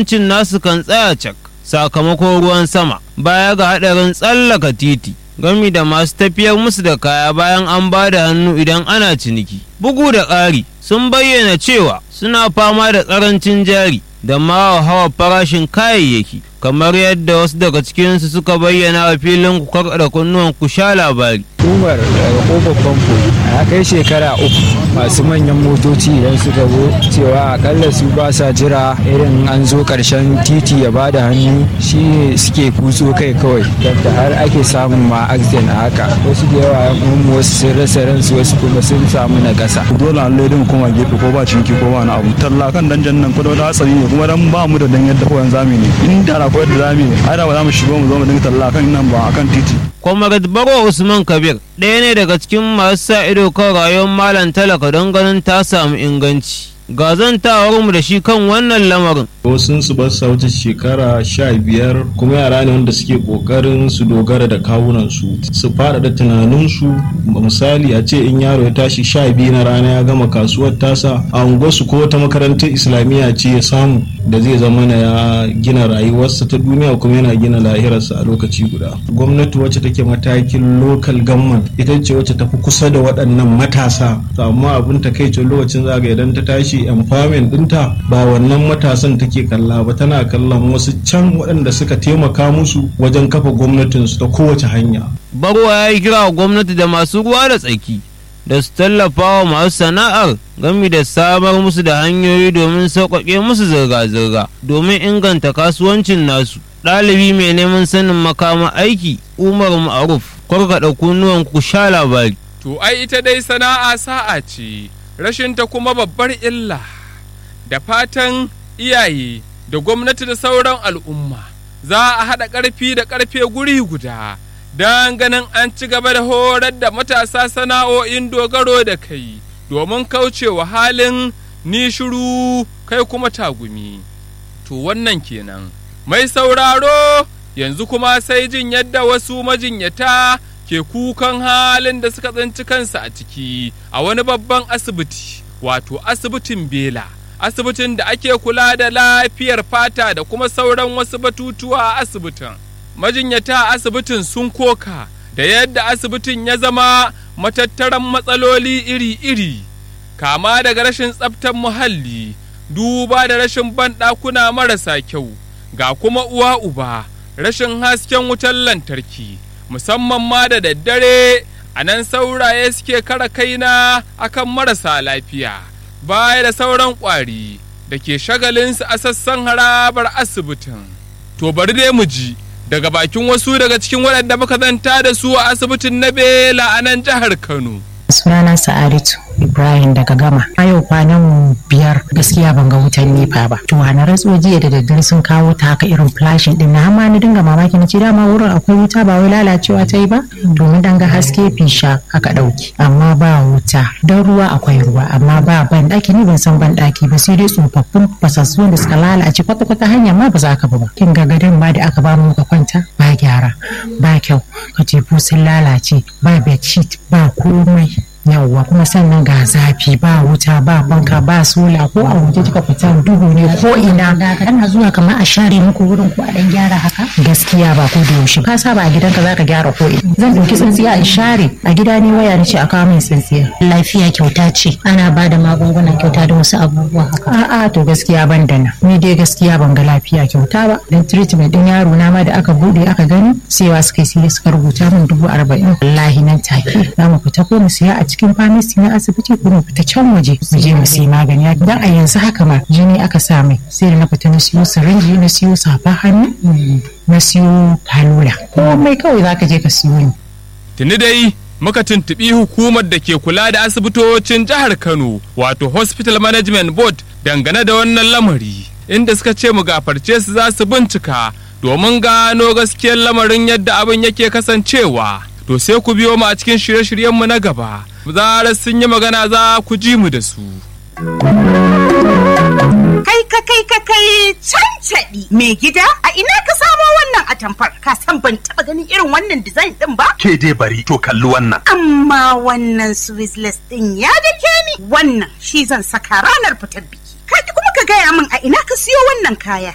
cin nasu kan tsaya cak sakamakon ruwan sama, baya ga haɗarin tsallaka titi gami da masu tafiyar musu da kaya bayan an ba da hannu idan ana ciniki. Bugu da ƙari sun bayyana cewa suna fama da ƙarancin jari da ma hawa farashin kayayyaki, kamar yadda wasu daga cikinsu suka bayyana a filin ku karkada kunnuwan ku sha labari. Umar daga kofar famfo a kai shekara 3 masu manyan motoci idan suka zo cewa akalla su ba sa jira irin an zo karshen titi ya ba da hannu shi suke kutso kai kawai, da har ake samun ma accident a haka. Wasu da yawa yan wasu sun rasa ransu, wasu kuma sun samu na kasa. Dole an laidin kuma gefe ko ba cinki ko ba na abu. Talla kan danjan nan ko da hatsari ne kuma dan ba mu da dan yadda koyan zami ne. In da akwai da zami ai da ba za mu shigo mu zo mu dinga talla kan nan ba akan titi. Comrade Baro Usman Kabir ɗaya ne daga cikin masu sa ido kan rayuwar Malam Talaka don ganin ta samu inganci. Ga zantawarmu da shi kan wannan lamarin. Wasu su ba sa wuce shekara 15 kuma yara ne wanda suke kokarin su dogara da kawunansu su faɗaɗa tunaninsu. Misali a ce in yaro ya tashi 12 na rana ya gama kasuwar tasa a unguwarsu ko wata makarantar islamiyya ce ya samu da zai zama na ya gina rayuwarsa ta duniya kuma yana gina lahirarsa a lokaci guda. Gwamnati wacce take matakin local government ita ce wacce tafi kusa da waɗannan matasa, amma abin takaicin lokacin zaga idan ta tashi empowerment ɗinta ba wannan matasan take kalla ba, tana kallon wasu can waɗanda suka taimaka musu wajen kafa gwamnatinsu ta kowace hanya. Barwa ya yi kira wa gwamnati da masu ruwa da tsaki da su tallafa wa masu sana'ar gami da samar musu da hanyoyi domin sauƙaƙe musu zirga-zirga domin inganta kasuwancin nasu. Ɗalibi mai neman sanin makama aiki Umar Ma'aruf, kwarkaɗa kunnuwan ku sha labari. To ai ita dai sana'a sa'a ce, rashin ta kuma babbar illa. Da fatan iyaye da gwamnati da sauran al'umma za a haɗa ƙarfi da ƙarfe guri guda don ganin an ci gaba da horar da matasa sana'o'in dogaro da kai domin kaucewa halin ni shiru kai kuma tagumi. To wannan kenan. Mai sauraro yanzu kuma sai jin yadda wasu majinyata ke kukan halin da suka tsinci kansu a ciki a wani babban asibiti, wato asibitin Bela, asibitin da ake kula da lafiyar fata da kuma sauran wasu batutuwa a asibitin. Majinyata a asibitin sun koka da yadda asibitin ya zama matattaran matsaloli iri-iri, kama daga rashin tsaftar muhalli, duba da rashin banɗakuna marasa kyau, ga kuma uwa uba rashin hasken wutar lantarki, musamman ma da daddare a nan sauraye suke kara kaina akan marasa lafiya, baya da sauran ƙwari da ke shagalinsu a sassan harabar asibitin. To bari dai mu ji daga bakin wasu daga cikin waɗanda muka zanta da su a asibitin na Bela a nan jihar Kano. Sunana Sa'adatu Ibrahim daga Gama. A yau kwanan 5 gaskiya ban ga wutan nefa ba. To na ratsuwa jiya da daddare sun kawo ta haka irin flashing din na, amma ni dinga mamaki na ce dama wurin akwai wuta ba wai lalacewa ta yi ba. To mun danga haske fisha aka dauki amma ba wuta. Don ruwa akwai ruwa amma ba ban daki, ni ban san ban daki ba, sai dai tsofaffin fasassuwan da suka lalace kwata-kwata hanya ma ba za ka ba. Kin ga gadon ma da aka ba mu ka kwanta ba gyara ba kyau, katifu sun lalace ba bedsheet ba komai. Yawwa kuma sannan ga zafi ba wuta ba banka ba sola, ko a waje kika fita duhu ne ko ina. Kana zuwa kamar a share muku wurin ko a dan gyara haka? Gaskiya ba ko da yaushe. Ka saba a gidanka zaka gyara ko ina. Zan dauki tsintsiya in share a gida ne, waya nace a kawo min tsintsiya. Lafiya kyauta ce, ana ba da magunguna kyauta da wasu abubuwa haka. A'a to gaskiya ban da nan. Ni dai gaskiya ban ga lafiya kyauta ba. Dan treatment din yaro na ma da aka bude aka gani sai suka sai suka rubuta min 40,000. Wallahi nan take za mu fita ko mu siya a cikin famisi na asibiti ko mu fita can waje mu je mu siya magani. Dan a yanzu haka ma jini aka sa mai, sai da na fita na siyo sirinji, na siyo safa hannu, na siyo kalula, komai kawai zaka je ka siyo ni. Tuni dai muka tuntuɓi hukumar da ke kula da asibitocin jihar Kano, wato Hospital Management Board, dangane da wannan lamari, inda suka ce mu gafarce su za su bincika domin gano gaskiyar lamarin yadda abin yake kasancewa. To sai ku biyo mu a cikin shirye-shiryenmu na gaba, zarar sun yi magana za ku ji mu da su. Kai cancaɗi mai gida, a ina ka samo wannan atamfar? Ka san ban taɓa ganin irin wannan design ɗin ba? Ke dai bari to kalli wannan. Amma wannan Swissless ɗin ya dake ni. Wannan shi zan saka ranar fitar biki. Ka kuma ka gaya min a ina ka siyo wannan kaya.